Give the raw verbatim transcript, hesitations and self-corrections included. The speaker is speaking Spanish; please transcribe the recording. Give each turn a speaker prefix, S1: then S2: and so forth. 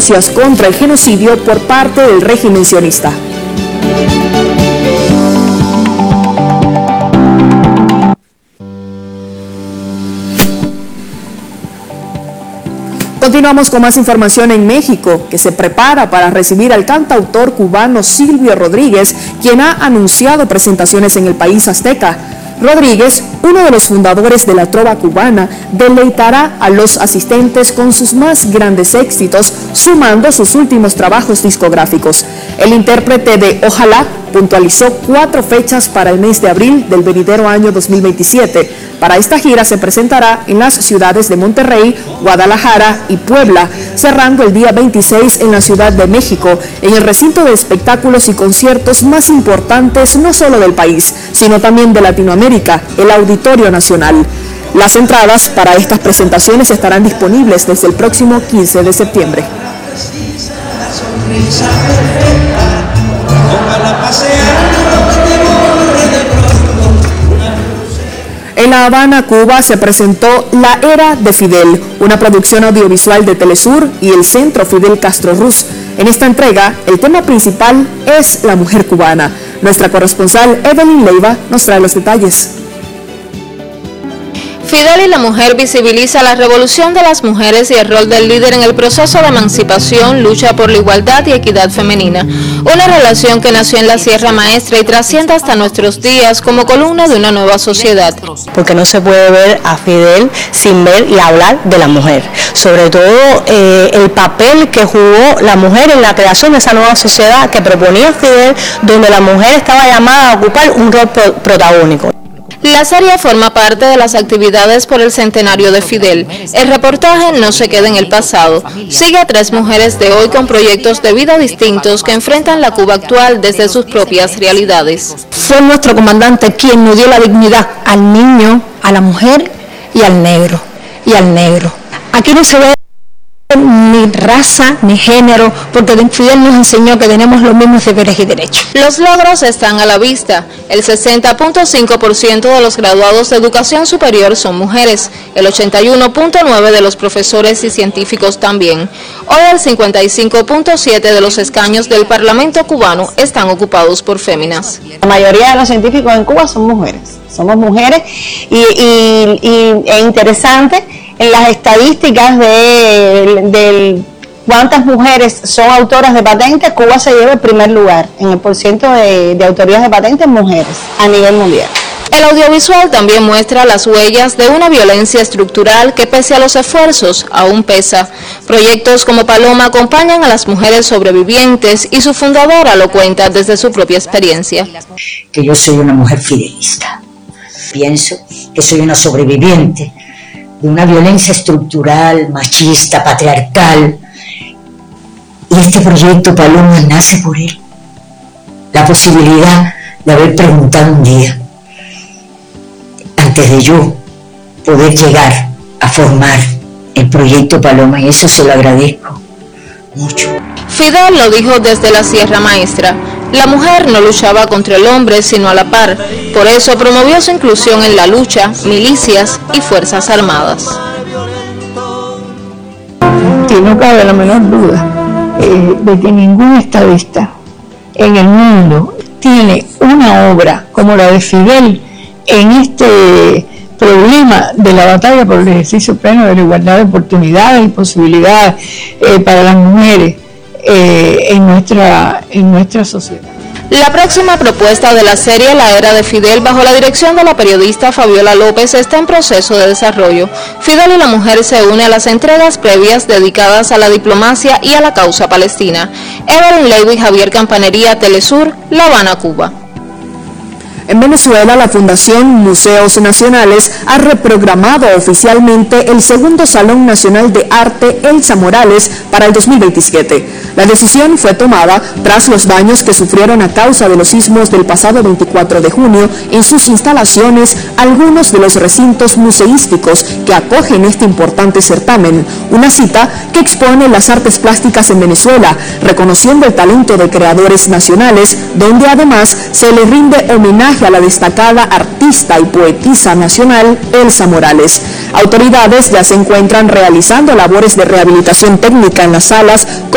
S1: denuncias contra el genocidio por parte del régimen sionista. Continuamos con más información en México, que se prepara para recibir al cantautor cubano Silvio Rodríguez, quien ha anunciado presentaciones en el país azteca. Rodríguez, uno de los fundadores de la trova cubana, deleitará a los asistentes con sus más grandes éxitos, sumando sus últimos trabajos discográficos. El intérprete de Ojalá puntualizó cuatro fechas para el mes de abril del venidero año dos mil veintisiete. Para esta gira se presentará en las ciudades de Monterrey, Guadalajara y Puebla, cerrando el día veintiséis en la Ciudad de México, en el recinto de espectáculos y conciertos más importantes no solo del país, sino también de Latinoamérica, el Auditorio Nacional. Las entradas para estas presentaciones estarán disponibles desde el próximo quince de septiembre. En La Habana, Cuba, se presentó La Era de Fidel, una producción audiovisual de Telesur y el Centro Fidel Castro Ruz. En esta entrega, el tema principal es la mujer cubana. Nuestra corresponsal Evelyn Leiva nos trae los detalles.
S2: Fidel y la mujer visibiliza la revolución de las mujeres y el rol del líder en el proceso de emancipación, lucha por la igualdad y equidad femenina. Una relación que nació en la Sierra Maestra y trasciende hasta nuestros días como columna de una nueva sociedad.
S3: Porque no se puede ver a Fidel sin ver y hablar de la mujer. Sobre todo eh, el papel que jugó la mujer en la creación de esa nueva sociedad que proponía Fidel, donde la mujer estaba llamada a ocupar un rol pro protagónico.
S2: La serie forma parte de las actividades por el centenario de Fidel. El reportaje no se queda en el pasado. Sigue a tres mujeres de hoy con proyectos de vida distintos que enfrentan la Cuba actual desde sus propias realidades.
S4: Fue nuestro comandante quien nos dio la dignidad al niño, a la mujer y al negro. Y al negro. Aquí no se ve ni raza, ni género, porque Fidel nos enseñó que tenemos los mismos deberes y derechos.
S2: Los logros están a la vista. El sesenta punto cinco por ciento de los graduados de educación superior son mujeres, el ochenta y uno punto nueve por ciento de los profesores y científicos también. Hoy el cincuenta y cinco punto siete por ciento de los escaños del Parlamento cubano están ocupados por féminas.
S3: La mayoría de los científicos en Cuba son mujeres, somos mujeres y, y, y es interesante en las estadísticas de, de cuántas mujeres son autoras de patentes. Cuba se lleva el primer lugar en el porciento de, de autorías de patentes mujeres a nivel mundial.
S2: El audiovisual también muestra las huellas de una violencia estructural que pese a los esfuerzos aún pesa. Proyectos como Paloma acompañan a las mujeres sobrevivientes y su fundadora lo cuenta desde su propia experiencia.
S5: Que yo soy una mujer fidelista. Pienso que soy una sobreviviente de una violencia estructural, machista, patriarcal. Y este proyecto Paloma nace por él. La posibilidad de haber preguntado un día, antes de yo poder llegar a formar el proyecto Paloma, y eso se lo agradezco mucho.
S2: Fidel lo dijo desde la Sierra Maestra. La mujer no luchaba contra el hombre, sino a la par. Por eso promovió su inclusión en la lucha, milicias y fuerzas armadas.
S4: Que no cabe la menor duda eh, de que ningún estadista en el mundo tiene una obra como la de Fidel en este problema de la batalla por el ejercicio pleno de la igualdad de oportunidades y posibilidades eh, para las mujeres eh, en nuestra, en nuestra sociedad.
S2: La próxima propuesta de la serie La Era de Fidel, bajo la dirección de la periodista Fabiola López, está en proceso de desarrollo. Fidel y la mujer se une a las entregas previas dedicadas a la diplomacia y a la causa palestina. Evelyn Leiva y Javier Campanería, Telesur, La Habana, Cuba.
S1: En Venezuela, la Fundación Museos Nacionales ha reprogramado oficialmente el segundo Salón Nacional de Arte Elsa Morales para el dos mil veintisiete. La decisión fue tomada tras los daños que sufrieron a causa de los sismos del pasado veinticuatro de junio en sus instalaciones, algunos de los recintos museísticos que acogen este importante certamen. Una cita que expone las artes plásticas en Venezuela, reconociendo el talento de creadores nacionales, donde además se le rinde homenaje a la destacada artista y poetisa nacional Elsa Morales. Autoridades ya se encuentran realizando labores de rehabilitación técnica en las salas